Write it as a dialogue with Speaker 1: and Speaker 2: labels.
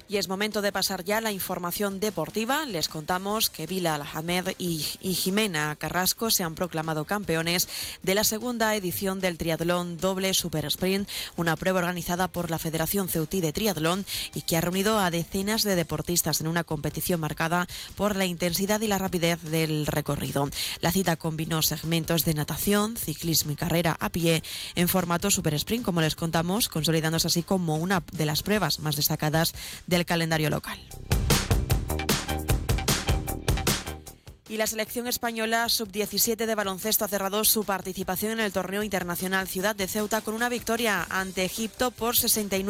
Speaker 1: Y es momento de pasar ya a la información deportiva. Les contamos que Bilal Ahmed y Jimena Carrasco se han proclamado campeones de la segunda edición del triatlón doble super sprint, una prueba organizada por la Federación Ceutí de Triatlón y que ha reunido a decenas de deportistas en una competición marcada por la intensidad y la rapidez del recorrido. La cita combinó segmentos de natación, ciclismo y carrera a pie en formato super sprint, como les contamos, consolidándose así como una de las pruebas más destacadas del calendario local. Y la selección española sub-17 de baloncesto ha cerrado su participación en el torneo internacional Ciudad de Ceuta con una victoria ante Egipto por 69.